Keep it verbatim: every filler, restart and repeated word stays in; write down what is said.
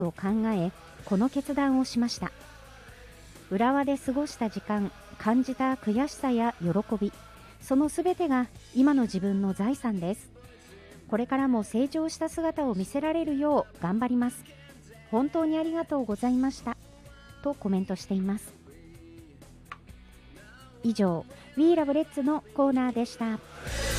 を考え、この決断をしました。浦和で過ごした時間、感じた悔しさや喜び、そのすべてが今の自分の財産です。これからも成長した姿を見せられるよう頑張ります。本当にありがとうございました。とコメントしています。以上、We Love Reds のコーナーでした。